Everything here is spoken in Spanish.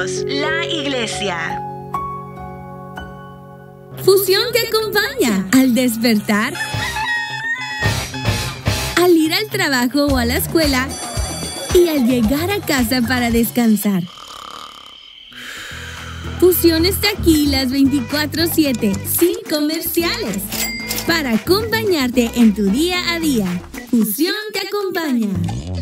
Unidos, la iglesia. Fusión te acompaña al despertar, al ir al trabajo o a la escuela y al llegar a casa para descansar. Fusión está aquí las 24/7, sin comerciales, para acompañarte en tu día a día. Fusión te acompaña.